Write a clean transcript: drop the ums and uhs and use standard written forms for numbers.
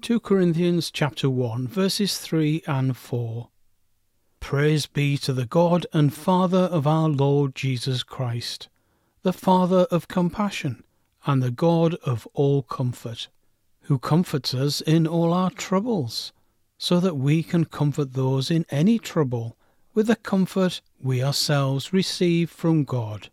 2 Corinthians chapter 1, verses 3 and 4. Praise be to the God and Father of our Lord Jesus Christ, the Father of compassion and the God of all comfort, who comforts us in all our troubles, so that we can comfort those in any trouble with the comfort we ourselves receive from God.